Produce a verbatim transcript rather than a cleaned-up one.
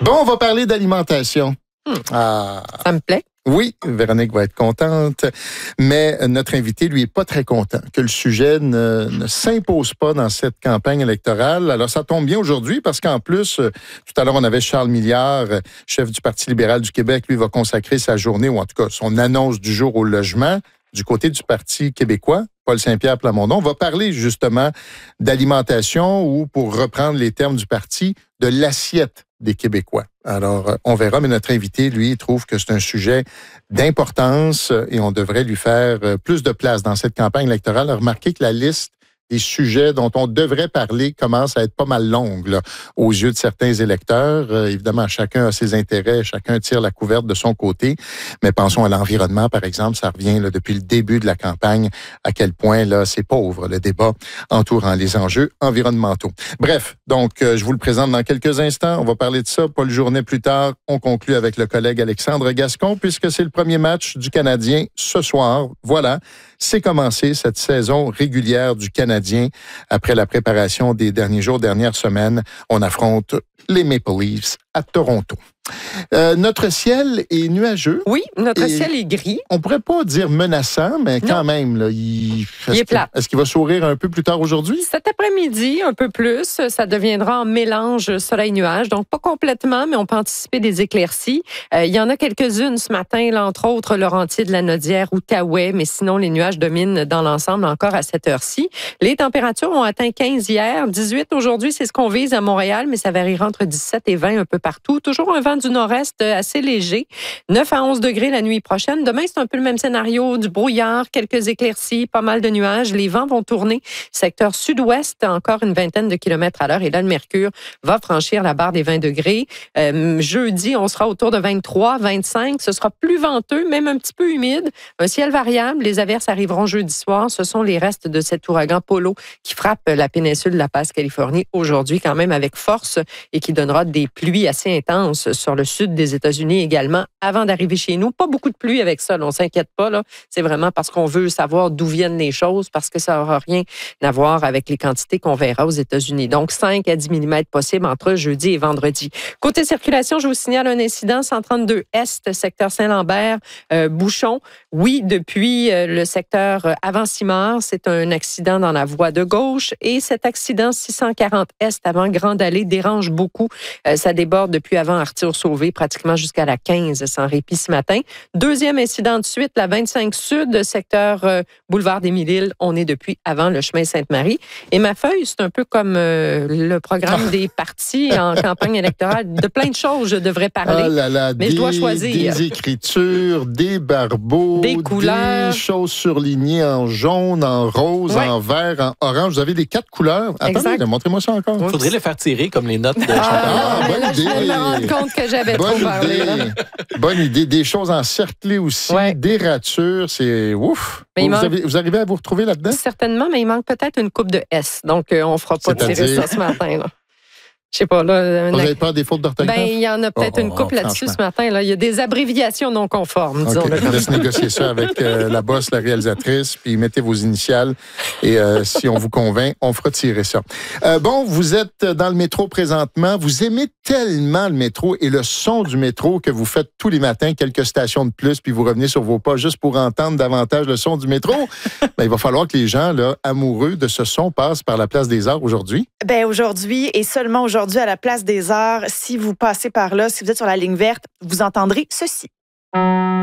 Bon, on va parler d'alimentation. Hmm. Ah. Ça me plaît. Oui, Véronique va être contente, mais notre invité, lui, est pas très content que le sujet ne, ne s'impose pas dans cette campagne électorale. Alors, ça tombe bien aujourd'hui parce qu'en plus, tout à l'heure, on avait Charles Milliard, chef du Parti libéral du Québec. Lui va consacrer sa journée, ou en tout cas son annonce du jour au logement du côté du Parti québécois. Paul Saint-Pierre Plamondon va parler justement d'alimentation ou, pour reprendre les termes du parti, de l'assiette des Québécois. Alors, on verra, mais notre invité, lui, trouve que c'est un sujet d'importance et on devrait lui faire plus de place dans cette campagne électorale. Remarquez que la liste des sujets dont on devrait parler commence à être pas mal longue là, aux yeux de certains électeurs. Euh, évidemment, chacun a ses intérêts, chacun tire la couverte de son côté. Mais pensons à l'environnement, par exemple. Ça revient là, depuis le début de la campagne à quel point là c'est pauvre, le débat entourant les enjeux environnementaux. Bref, donc euh, je vous le présente dans quelques instants. On va parler de ça. Pas le journée plus tard. On conclut avec le collègue Alexandre Gascon, puisque c'est le premier match du Canadien ce soir. Voilà, c'est commencé cette saison régulière du Canadien. Après la préparation des derniers jours, dernières semaines, on affronte les Maple Leafs à Toronto. Euh, notre ciel est nuageux. Oui, notre ciel est gris. On pourrait pas dire menaçant, mais quand non. même, là, il, est-ce il est plat. Est-ce qu'il va sourire un peu plus tard aujourd'hui? Cet après-midi, un peu plus, ça deviendra en mélange soleil-nuage. Donc, pas complètement, mais on peut anticiper des éclaircies. Euh, il y en a quelques-unes ce matin, là, entre autres, Laurentier de la Nodière, Outaouais, mais sinon, les nuages dominent dans l'ensemble encore à cette heure-ci. Les températures ont atteint quinze hier, dix-huit aujourd'hui, c'est ce qu'on vise à Montréal, mais ça variera entre dix-sept et vingt un peu partout. Toujours un vent du nord-est assez léger. neuf à onze degrés la nuit prochaine. Demain, c'est un peu le même scénario. Du brouillard, quelques éclaircies, pas mal de nuages. Les vents vont tourner secteur sud-ouest, encore une vingtaine de kilomètres à l'heure. Et là, le mercure va franchir la barre des vingt degrés. Euh, jeudi, on sera autour de vingt-trois, vingt-cinq. Ce sera plus venteux, même un petit peu humide. Un ciel variable. Les averses arriveront jeudi soir. Ce sont les restes de cet ouragan Polo qui frappe la péninsule de la Basse-Californie aujourd'hui, quand même avec force, et qui donnera des pluies assez intenses sur le sud des États-Unis également, avant d'arriver chez nous. Pas beaucoup de pluie avec ça, là, on ne s'inquiète pas. Là. C'est vraiment parce qu'on veut savoir d'où viennent les choses, parce que ça n'aura rien à voir avec les quantités qu'on verra aux États-Unis. Donc, cinq à dix millimètres possibles entre jeudi et vendredi. Côté circulation, je vous signale un incident, cent trente-deux Est, secteur Saint-Lambert, euh, bouchon. Oui, depuis euh, le secteur euh, avant Simard, c'est un accident dans la voie de gauche. Et cet accident six cent quarante Est, avant Grande Allée, dérange beaucoup. Euh, ça déborde depuis avant Arthur-Sauvé, pratiquement jusqu'à la quinze, sans répit ce matin. Deuxième incident de suite, la vingt-cinq Sud, secteur euh, boulevard des Mille-Îles. On est depuis avant le chemin Sainte-Marie. Et ma feuille, c'est un peu comme euh, le programme des partis en campagne électorale. De plein de choses, je devrais parler. Ah là là, mais des, je dois choisir. Des écritures, des barbeaux, des couleurs, des choses surlignées en jaune, en rose, ouais. en vert, en orange. Vous avez des quatre couleurs. Attendez, montrez-moi ça encore. Il faudrait le faire tirer comme les notes de ah, ah, bonne là, idée. Je me rends compte que j'avais bonne trop parlé. Idée. Bonne idée. Des choses encerclées aussi, ouais. des ratures. C'est ouf. Vous, manque... avez, vous arrivez à vous retrouver là-dedans? Certainement, mais il manque peut-être une coupe de S. Donc, euh, on ne fera pas C'est-à-dire... tirer ça ce matin. Là. Je sais pas, là. Vous n'avez pas des fautes d'orthographe? Ben, il y en a peut-être oh, une couple oh, là-dessus ce matin. Là. Il y a des abréviations non conformes, disons. Okay. Je laisse négocier ça avec euh, la boss, la réalisatrice, puis mettez vos initiales. Et euh, si on vous convainc, on fera tirer ça. Euh, bon, vous êtes dans le métro présentement. Vous aimez tellement le métro et le son du métro que vous faites tous les matins quelques stations de plus, puis vous revenez sur vos pas juste pour entendre davantage le son du métro. Ben, il va falloir que les gens là, amoureux de ce son passent par la Place des Arts aujourd'hui. Ben aujourd'hui, et seulement aujourd'hui à la Place des Arts, si vous passez par là, si vous êtes sur la ligne verte, vous entendrez ceci.